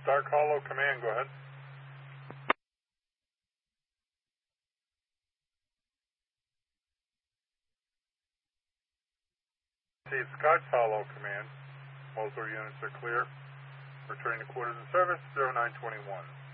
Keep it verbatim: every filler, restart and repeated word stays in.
Dark Hollow Command, go ahead. See, Scotch Hollow Command. Most of our units are clear. Returning to quarters in service, zero nine twenty-one.